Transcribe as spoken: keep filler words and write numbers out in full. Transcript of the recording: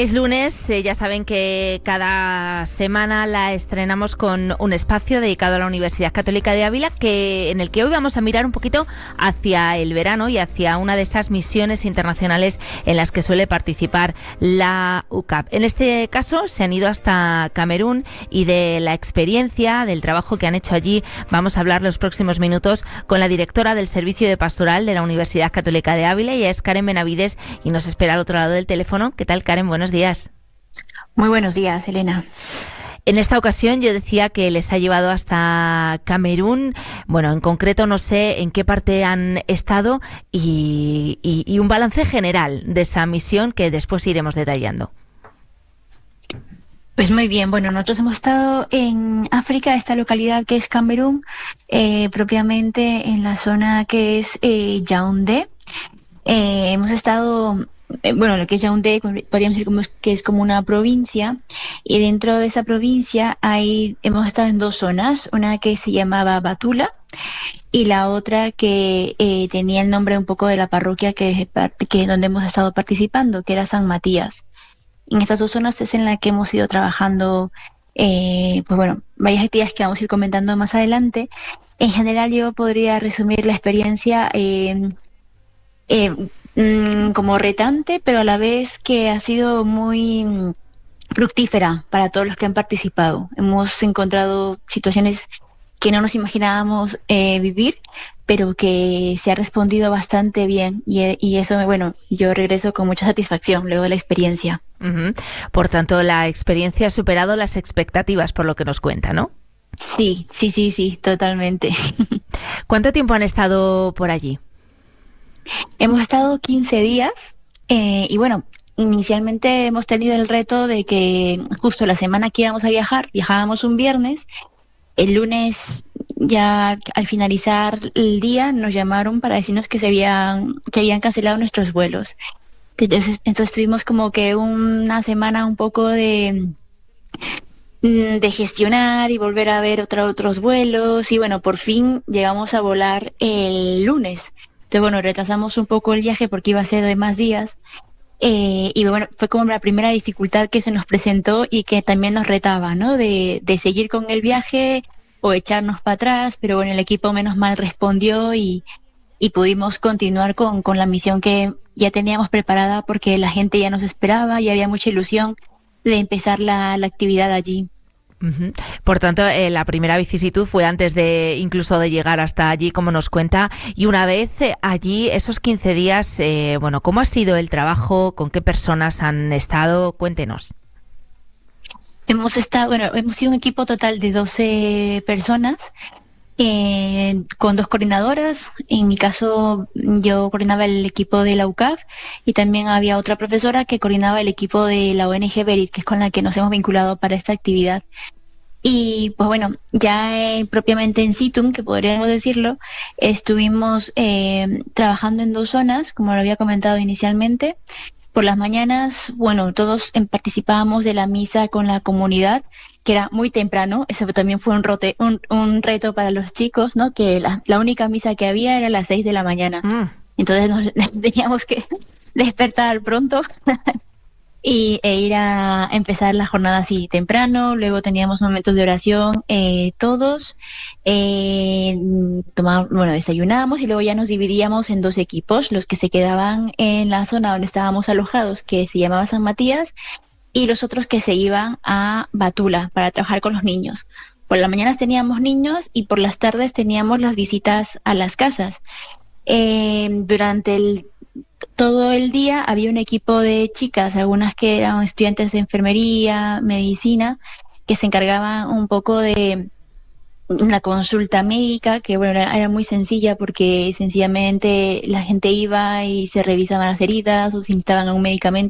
Es lunes, eh, ya saben que cada semana la estrenamos con un espacio dedicado a la Universidad Católica de Ávila, que en el que hoy vamos a mirar un poquito hacia el verano y hacia una de esas misiones internacionales en las que suele participar la U C A P. En este caso se han ido hasta Camerún y de la experiencia, del trabajo que han hecho allí, vamos a hablar los próximos minutos con la directora del Servicio de Pastoral de la Universidad Católica de Ávila. Ella es Karen Benavides y nos espera al otro lado del teléfono. ¿Qué tal, Karen? Buenos días. Muy buenos días, Elena. En esta ocasión yo decía que les ha llevado hasta Camerún. Bueno, en concreto no sé en qué parte han estado y, y, y un balance general de esa misión que después iremos detallando. Pues muy bien, bueno, nosotros hemos estado en África, esta localidad que es Camerún, eh, propiamente en la zona que es eh, Yaoundé. Eh, hemos estado... Bueno, lo que es Yaoundé, podríamos decir como es, que es como una provincia, y dentro de esa provincia hay, hemos estado en dos zonas, una que se llamaba Batula y la otra que eh, tenía el nombre un poco de la parroquia que, que donde hemos estado participando, que era San Matías. En estas dos zonas es en la que hemos ido trabajando, eh, pues bueno, varias actividades que vamos a ir comentando más adelante. En general yo podría resumir la experiencia eh, eh, como retante, pero a la vez que ha sido muy fructífera para todos los que han participado. Hemos encontrado situaciones que no nos imaginábamos eh, vivir, pero que se ha respondido bastante bien y, y eso, bueno, yo regreso con mucha satisfacción luego de la experiencia. Uh-huh. Por tanto, la experiencia ha superado las expectativas, por lo que nos cuenta, ¿no? Sí, sí, sí, sí, totalmente. ¿Cuánto tiempo han estado por allí? Hemos estado quince días eh, y bueno, inicialmente hemos tenido el reto de que justo la semana que íbamos a viajar, viajábamos un viernes, el lunes ya al finalizar el día nos llamaron para decirnos que se habían, que habían cancelado nuestros vuelos. Entonces, entonces tuvimos como que una semana un poco de, de gestionar y volver a ver otra, otros vuelos y bueno, por fin llegamos a volar el lunes. Entonces, bueno, retrasamos un poco el viaje porque iba a ser de más días. Eh, y bueno, fue como la primera dificultad que se nos presentó y que también nos retaba, ¿no? De, de seguir con el viaje o echarnos para atrás, pero bueno, el equipo menos mal respondió y, y pudimos continuar con, con la misión que ya teníamos preparada porque la gente ya nos esperaba y había mucha ilusión de empezar la, la actividad allí. Uh-huh. Por tanto, eh, la primera vicisitud fue antes de incluso de llegar hasta allí, como nos cuenta, y una vez eh, allí, esos quince días, eh, bueno, ¿cómo ha sido el trabajo? ¿Con qué personas han estado? Cuéntenos. Hemos estado, bueno, hemos sido un equipo total de doce personas, eh, con dos coordinadoras. En mi caso, yo coordinaba el equipo de la U C A P y también había otra profesora que coordinaba el equipo de la O N G Berit, que es con la que nos hemos vinculado para esta actividad. Y pues bueno, ya eh, propiamente en Situm, que podríamos decirlo, estuvimos eh, trabajando en dos zonas, como lo había comentado inicialmente. Por las mañanas, bueno, todos en, participábamos de la misa con la comunidad, que era muy temprano. Eso también fue un, rote, un, un reto para los chicos, ¿no? Que la, la única misa que había era a las seis de la mañana. Mm. Entonces nos teníamos que despertar pronto y e ir a empezar la jornada así temprano. Luego teníamos momentos de oración eh, todos, eh, tomábamos, bueno, desayunábamos y luego ya nos dividíamos en dos equipos, los que se quedaban en la zona donde estábamos alojados, que se llamaba San Matías, y los otros que se iban a Batula para trabajar con los niños. Por las mañanas teníamos niños y por las tardes teníamos las visitas a las casas. Eh, durante el todo el día había un equipo de chicas, algunas que eran estudiantes de enfermería, medicina, que se encargaban un poco de la consulta médica, que bueno, era, era muy sencilla porque sencillamente la gente iba y se revisaban las heridas o si necesitaban algún medicamento,